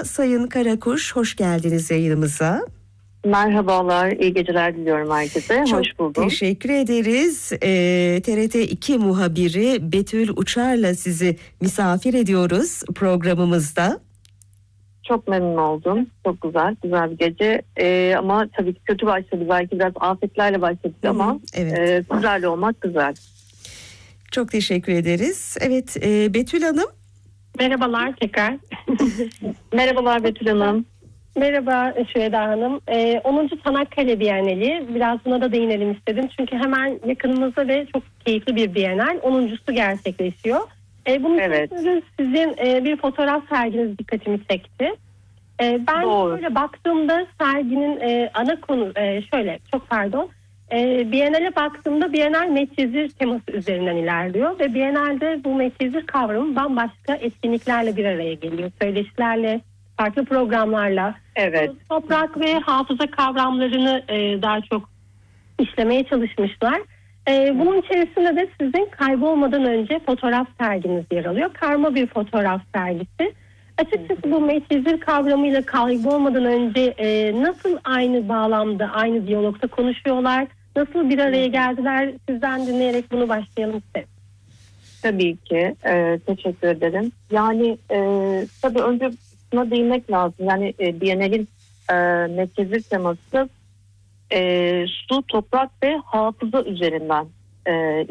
Sayın Karakuş, hoş geldiniz yayınımıza. Merhabalar, iyi geceler diliyorum herkese. Çok hoş buldum. Teşekkür ederiz. TRT 2 muhabiri Betül Uçar'la sizi misafir ediyoruz programımızda. Çok memnun oldum. Çok güzel bir gece. Ama tabii ki kötü başladı. Belki biraz afetlerle başladık ama evet. Sizlerle olmak güzel. Çok teşekkür ederiz. Evet, Betül Hanım. Merhabalar tekrar. Merhabalar Betül Hanım. Merhaba Şüheda Hanım. 10. Çanakkale Bienali. Biraz buna da değinelim istedim. Çünkü hemen yakınımızda ve çok keyifli bir Bienal. 10.sü gerçekleşiyor. Bunun için sizin bir fotoğraf serginiz dikkatimi çekti. Ben şöyle baktığımda serginin ana konu Bienal'e baktığımda Bienal Medcezir teması üzerinden ilerliyor ve Bienal'de bu Medcezir kavramı bambaşka etkinliklerle bir araya geliyor. Söyleşilerle, farklı programlarla. Evet. Toprak ve hafıza kavramlarını daha çok işlemeye çalışmışlar. Bunun içerisinde de sizin kaybolmadan önce fotoğraf serginiz yer alıyor. Karma bir fotoğraf sergisi. Açıkçası bu Medcezir kavramıyla kaybolmadan önce nasıl aynı bağlamda, aynı diyalogda konuşuyorlar? Nasıl bir araya geldiler? Sizden dinleyerek bunu başlayalım isterim. Tabii ki. Teşekkür ederim. Yani tabii önce buna değinmek lazım. Yani Bienal'in Medcezir teması su, toprak ve hafıza üzerinden